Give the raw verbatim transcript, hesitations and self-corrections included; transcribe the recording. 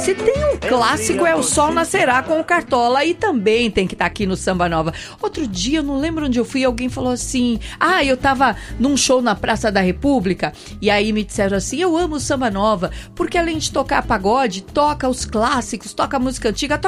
Se tem um clássico, é o Sol Nascerá com o Cartola, e também tem que estar aqui no Samba Nova. Outro dia, eu não lembro onde eu fui, alguém falou assim, ah, eu tava num show na Praça da República, e aí me disseram assim, eu amo o Samba Nova, porque além de tocar pagode, toca os clássicos, toca música antiga, toca